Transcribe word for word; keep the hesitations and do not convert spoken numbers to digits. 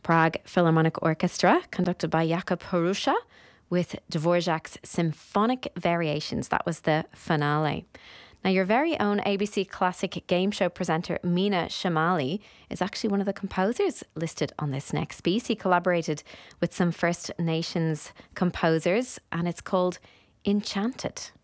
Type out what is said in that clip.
Prague Philharmonic Orchestra, conducted by Jakub Hrusha, with Dvorak's Symphonic Variations. That was the finale. Now, your very own A B C Classic game show presenter Mina Shamali is actually one of the composers listed on this next piece. He collaborated with some First Nations composers, and it's called Enchanted.